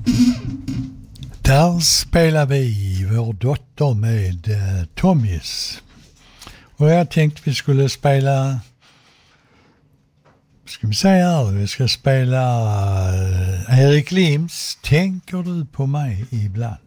Där spelar vi vår dotter med Tommys. Och jag tänkte vi skulle spela, ska vi säga här, vi ska spela Erik Lims Tänker du på mig ibland.